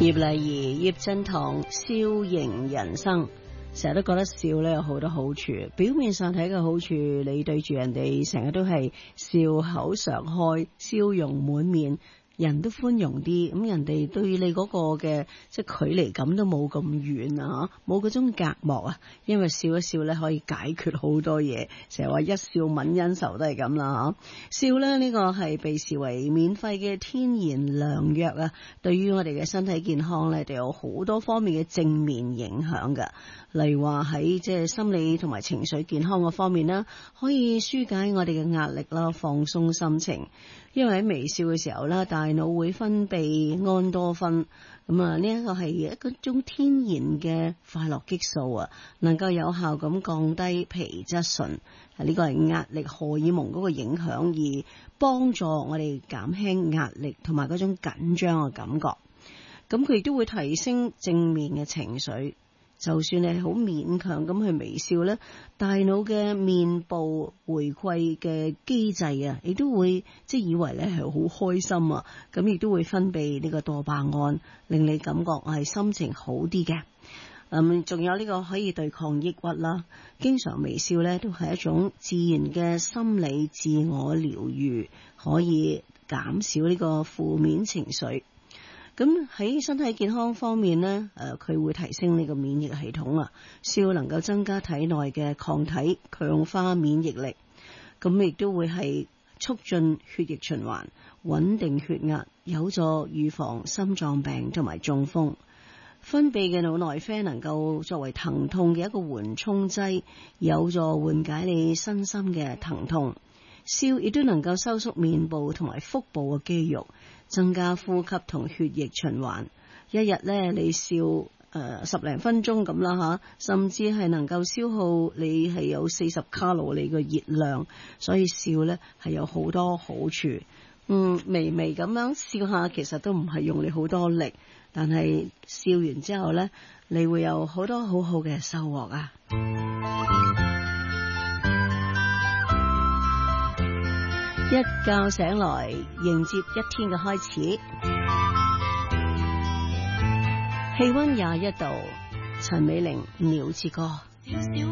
葉麗儀、葉振棠，笑迎人生。成日都覺得笑咧有好多好處，表面上睇嘅好處，你對住人哋成日都係笑口常開，笑容滿面，人都寬容啲，咁人哋對你嗰個嘅即係距離感都冇咁遠啊，冇嗰種隔膜啊，因為笑一笑咧可以解決好多嘢，成日話一笑泯恩仇都係咁啦吓。笑咧呢個係被視為免費嘅天然良藥啊，對於我哋嘅身體健康咧，就有好多方面嘅正面影響噶。例如話喺即係心理同埋情緒健康嘅方面啦，可以紓解我哋嘅壓力啦，放鬆心情。因為喺微笑嘅時候啦，大腦會分泌安多酚，咁啊呢一個係一種天然嘅快樂激素啊，能夠有效咁降低皮質醇，呢個係壓力荷爾蒙嗰個影響，而幫助我哋減輕壓力同埋嗰種緊張嘅感覺。咁佢亦都會提升正面嘅情緒。就算你係好勉強咁去微笑咧，大腦嘅面部回饋嘅機制啊，亦都會即係以為咧係好開心啊，咁亦都會分泌呢個多巴胺，令你感覺係心情好啲嘅。仲有呢個可以對抗抑鬱啦。經常微笑咧，都係一種自然嘅心理自我療愈，可以減少呢個負面情緒。咁喺身體健康方面呢，佢會提升呢個免疫系統啊，笑能夠增加體內嘅抗體，強化免疫力。咁亦都會係促進血液循環，穩定血壓，有助預防心臟病同埋中風。分泌嘅腦內啡能夠作為疼痛嘅一個緩衝劑，有助緩解你身心嘅疼痛。笑亦都能夠收縮面部同埋腹部嘅肌肉，增加呼吸同血液循環。一日咧，你笑10零分鐘咁啦吓，甚至係能夠消耗你係有40卡路里嘅熱量，所以笑咧係有好多好處。微微咁樣笑下，其實都唔係用你好多力，但係笑完之後咧，你會有好多好好嘅收穫啊！一覺醒來，迎接一天嘅開始。氣溫21度，陳美玲《鳥之歌》。